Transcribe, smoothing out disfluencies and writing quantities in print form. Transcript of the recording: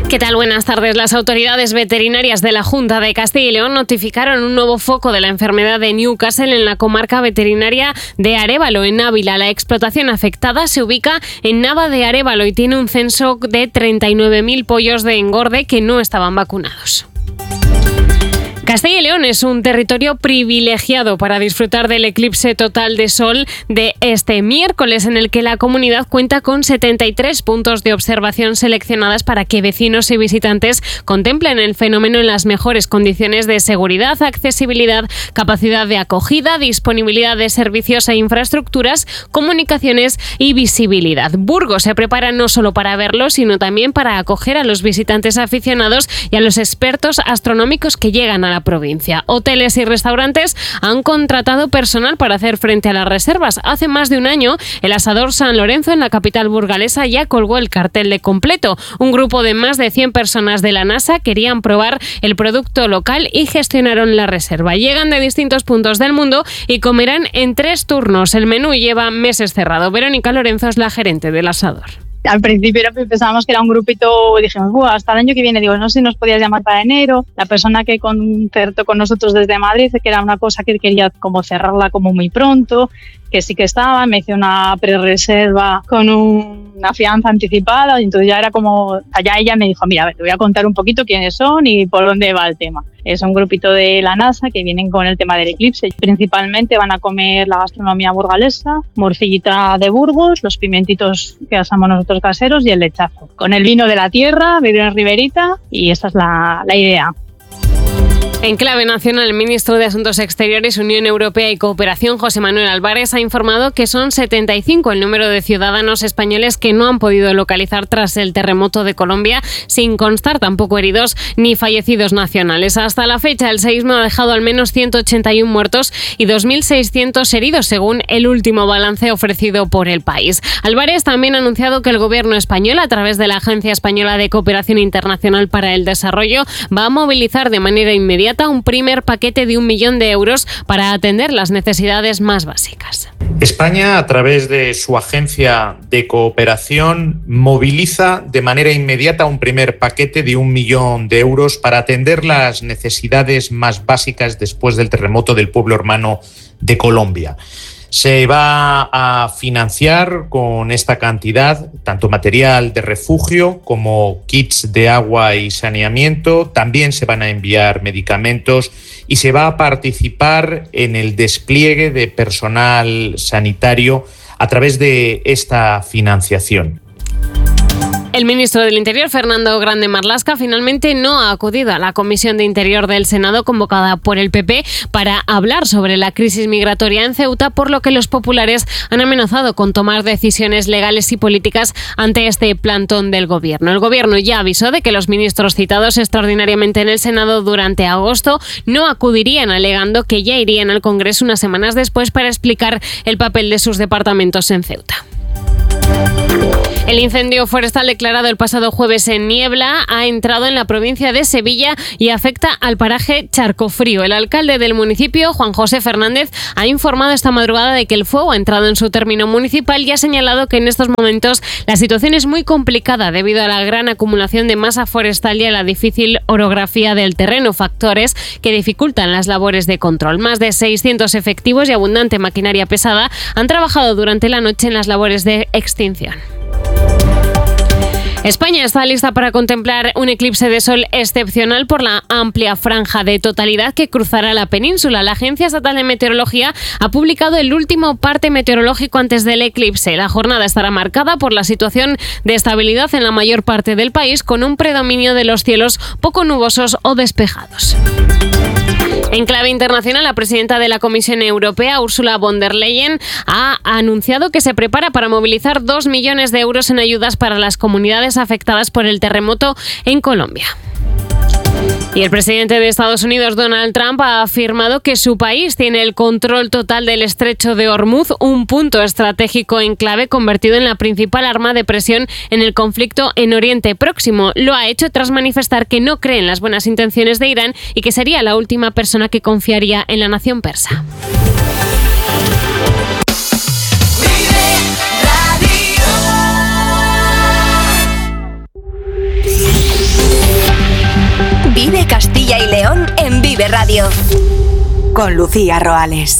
¿Qué tal? Buenas tardes. Las autoridades veterinarias de la Junta de Castilla y León notificaron un nuevo foco de la enfermedad de Newcastle en la comarca veterinaria de Arévalo, en Ávila. La explotación afectada se ubica en Nava de Arévalo y tiene un censo de 39.000 pollos de engorde que no estaban vacunados. Castilla y León es un territorio privilegiado para disfrutar del eclipse total de sol de este miércoles, en el que la comunidad cuenta con 73 puntos de observación seleccionadas para que vecinos y visitantes contemplen el fenómeno en las mejores condiciones de seguridad, accesibilidad, capacidad de acogida, disponibilidad de servicios e infraestructuras, comunicaciones y visibilidad. Burgos se prepara no solo para verlo, sino también para acoger a los visitantes aficionados y a los expertos astronómicos que llegan a la provincia. Hoteles y restaurantes han contratado personal para hacer frente a las reservas. Hace más de un año, el Asador San Lorenzo, en la capital burgalesa, ya colgó el cartel de completo. Un grupo de más de 100 personas de la NASA querían probar el producto local y gestionaron la reserva. Llegan de distintos puntos del mundo y comerán en 3 turnos. El menú lleva meses cerrado. Verónica Lorenzo es la gerente del Asador. Al principio pensábamos que era un grupito, dijimos, hasta el año que viene, no sé si nos podías llamar para enero. La persona que concertó con nosotros desde Madrid dice que era una cosa que quería como cerrarla como muy pronto, que sí que estaba, me hice una prerreserva con una fianza anticipada, y entonces ya era como, allá ella me dijo, mira, a ver, te voy a contar un poquito quiénes son y por dónde va el tema. Es un grupito de la NASA que vienen con el tema del eclipse. Principalmente van a comer la gastronomía burgalesa, morcillita de Burgos, los pimientitos que asamos nosotros caseros y el lechazo. Con el vino de la tierra, vino en Riberita, y esta es la idea. En clave nacional, el ministro de Asuntos Exteriores, Unión Europea y Cooperación, José Manuel Álvarez, ha informado que son 75 el número de ciudadanos españoles que no han podido localizar tras el terremoto de Colombia, sin constar tampoco heridos ni fallecidos nacionales. Hasta la fecha, el seísmo ha dejado al menos 181 muertos y 2.600 heridos, según el último balance ofrecido por el país. Álvarez también ha anunciado que el gobierno español, a través de la Agencia Española de Cooperación Internacional para el Desarrollo, va a movilizar de manera inmediata un primer paquete de 1 millón de euros para atender las necesidades más básicas. España, a través de su agencia de cooperación, moviliza de manera inmediata un primer paquete de 1 millón de euros para atender las necesidades más básicas después del terremoto del pueblo hermano de Colombia. Se va a financiar con esta cantidad tanto material de refugio como kits de agua y saneamiento. También se van a enviar medicamentos y se va a participar en el despliegue de personal sanitario a través de esta financiación. El ministro del Interior, Fernando Grande Marlaska, finalmente no ha acudido a la Comisión de Interior del Senado convocada por el PP para hablar sobre la crisis migratoria en Ceuta, por lo que los populares han amenazado con tomar decisiones legales y políticas ante este plantón del Gobierno. El Gobierno ya avisó de que los ministros citados extraordinariamente en el Senado durante agosto no acudirían, alegando que ya irían al Congreso unas semanas después para explicar el papel de sus departamentos en Ceuta. El incendio forestal declarado el pasado jueves en Niebla ha entrado en la provincia de Sevilla y afecta al paraje Charcofrío. El alcalde del municipio, Juan José Fernández, ha informado esta madrugada de que el fuego ha entrado en su término municipal y ha señalado que en estos momentos la situación es muy complicada debido a la gran acumulación de masa forestal y a la difícil orografía del terreno, factores que dificultan las labores de control. Más de 600 efectivos y abundante maquinaria pesada han trabajado durante la noche en las labores de extinción. España está lista para contemplar un eclipse de sol excepcional por la amplia franja de totalidad que cruzará la península. La Agencia Estatal de Meteorología ha publicado el último parte meteorológico antes del eclipse. La jornada estará marcada por la situación de estabilidad en la mayor parte del país, con un predominio de los cielos poco nubosos o despejados. En clave internacional, la presidenta de la Comisión Europea, Ursula von der Leyen, ha anunciado que se prepara para movilizar 2 millones de euros en ayudas para las comunidades afectadas por el terremoto en Colombia. Y el presidente de Estados Unidos, Donald Trump, ha afirmado que su país tiene el control total del estrecho de Hormuz, un punto estratégico en clave convertido en la principal arma de presión en el conflicto en Oriente Próximo. Lo ha hecho tras manifestar que no cree en las buenas intenciones de Irán y que sería la última persona que confiaría en la nación persa. Vive Castilla y León en Vive Radio. Con Lucía Roales.